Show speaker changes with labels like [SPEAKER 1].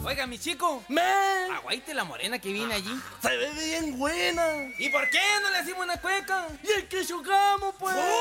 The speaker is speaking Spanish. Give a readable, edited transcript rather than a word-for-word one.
[SPEAKER 1] Oiga, mi chico.
[SPEAKER 2] ¡Men!
[SPEAKER 1] Aguaite la morena que viene allí.
[SPEAKER 2] Se ve bien buena.
[SPEAKER 1] ¿Y por qué no le hacemos una cueca?
[SPEAKER 2] Y el que chocamos, pues.